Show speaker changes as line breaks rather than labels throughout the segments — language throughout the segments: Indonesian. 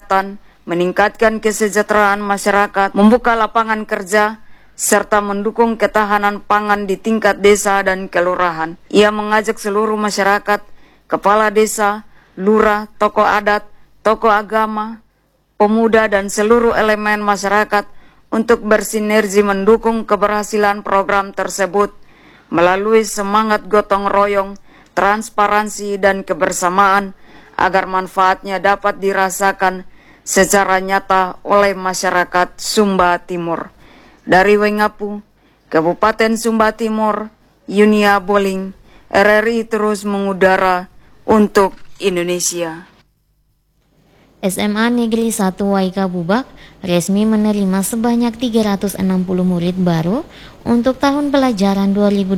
meningkatkan kesejahteraan masyarakat, membuka lapangan kerja, serta mendukung ketahanan pangan di tingkat desa dan kelurahan. Ia mengajak seluruh masyarakat, kepala desa, lurah, tokoh adat, tokoh agama, pemuda, dan seluruh elemen masyarakat untuk bersinergi mendukung keberhasilan program tersebut melalui semangat gotong royong, transparansi, dan kebersamaan agar manfaatnya dapat dirasakan secara nyata oleh masyarakat Sumba Timur. Dari Wengapu, Kabupaten Sumba Timur, Yunia Boling, RRI terus mengudara untuk Indonesia.
SMA Negeri 1 Waika Bubak resmi menerima sebanyak 360 murid baru untuk tahun pelajaran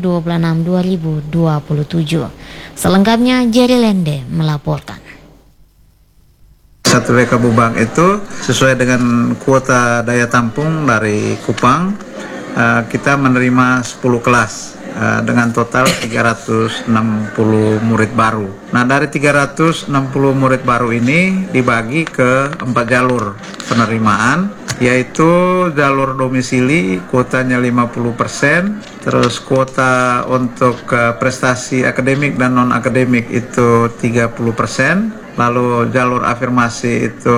2026-2027. Selengkapnya Jerry Lende melaporkan.
Satu Waika Bubak itu sesuai dengan kuota daya tampung dari Kupang, kita menerima 10 kelas dengan total 360 murid baru. Nah, dari 360 murid baru ini dibagi ke 4 jalur penerimaan, yaitu jalur domisili kuotanya 50%, terus kuota untuk prestasi akademik dan non-akademik itu 30%, lalu jalur afirmasi itu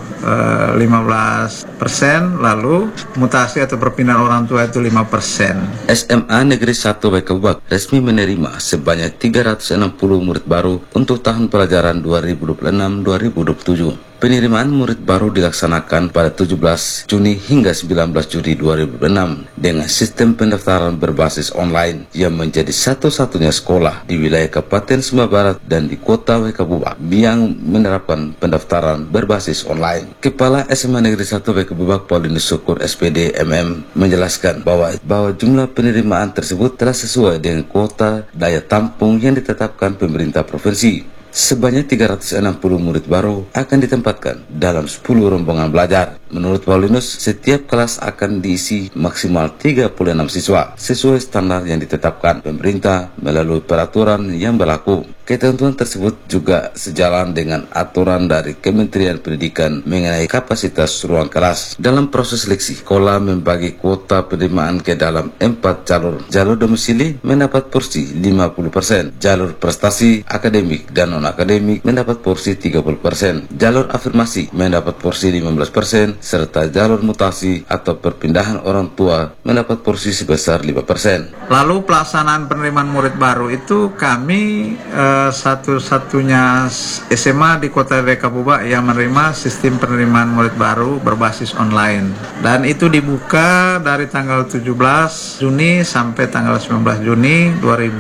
15%, lalu mutasi atau perpindahan orang tua itu 5%.
SMA Negeri 1 Waika Bubak resmi menerima sebanyak 360 murid baru untuk tahun pelajaran 2026-2027. Penerimaan murid baru dilaksanakan pada 17 Juni hingga 19 Juli 2006 dengan sistem pendaftaran berbasis online yang menjadi satu-satunya sekolah di wilayah Kabupaten Sumba Barat dan di kota Waika Bubak yang menerapkan pendaftaran berbasis online. Kepala SMA Negeri 1 Waika Bubak Paulinus Syukur SPD MM menjelaskan bahwa jumlah penerimaan tersebut telah sesuai dengan kuota daya tampung yang ditetapkan pemerintah provinsi. Sebanyak 360 murid baru akan ditempatkan dalam 10 rombongan belajar. Menurut Paulinus, setiap kelas akan diisi maksimal 36 siswa sesuai standar yang ditetapkan pemerintah melalui peraturan yang berlaku. Ketentuan tersebut juga sejalan dengan aturan dari Kementerian Pendidikan mengenai kapasitas ruang kelas. Dalam proses seleksi, sekolah membagi kuota penerimaan ke dalam 4 jalur. Jalur domisili mendapat porsi 50%, jalur prestasi akademik dan non-akademik mendapat porsi 30%, jalur afirmasi mendapat porsi 15%, serta jalur mutasi atau perpindahan orang tua mendapat porsi sebesar 5%.
Lalu pelaksanaan penerimaan murid baru itu kami satu-satunya SMA di kota Waika Bubak yang menerima sistem penerimaan murid baru berbasis online, dan itu dibuka dari tanggal 17 Juni sampai tanggal 19 Juni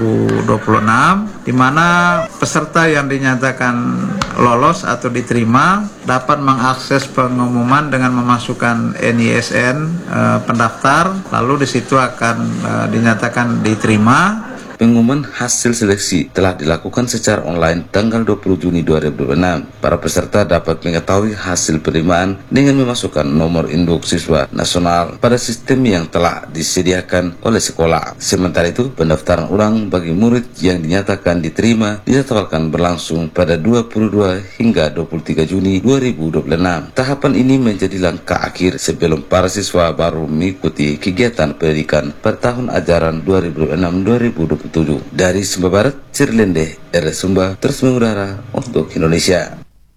2026, di mana peserta yang dinyatakan lolos atau diterima dapat mengakses pengumuman dengan memasukkan NISN pendaftar, lalu di situ akan dinyatakan diterima.
Pengumuman hasil seleksi telah dilakukan secara online tanggal 20 Juni 2026. Para peserta dapat mengetahui hasil penerimaan dengan memasukkan nomor induk siswa nasional pada sistem yang telah disediakan oleh sekolah. Sementara itu, pendaftaran ulang bagi murid yang dinyatakan diterima dijadwalkan berlangsung pada 22 hingga 23 Juni 2026. Tahapan ini menjadi langkah akhir sebelum para siswa baru mengikuti kegiatan pendidikan pada tahun ajaran 2026-2027. Dari Sumba Barat, Cirlende, RRI Sumba terus mengudara untuk Indonesia.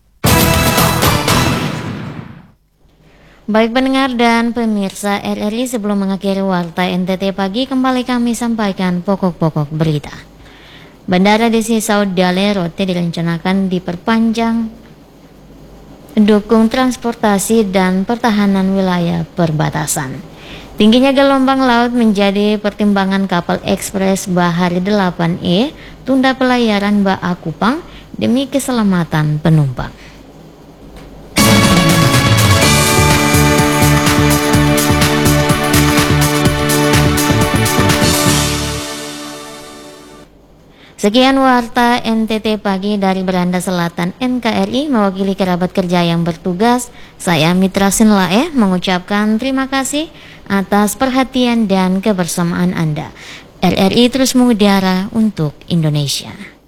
Baik pendengar dan pemirsa RRI, sebelum mengakhiri Warta NTT Pagi, kembali kami sampaikan pokok-pokok berita. Bandara Desi Saud Dale Rote direncanakan diperpanjang dukung transportasi dan pertahanan wilayah perbatasan. Tingginya gelombang laut menjadi pertimbangan kapal ekspres Bahari 8E tunda pelayaran Baa Kupang demi keselamatan penumpang. Sekian Warta NTT Pagi dari Beranda Selatan NKRI, mewakili kerabat kerja yang bertugas. Saya Mitra Sinlaeh mengucapkan terima kasih atas perhatian dan kebersamaan Anda. RRI terus mengudara untuk Indonesia.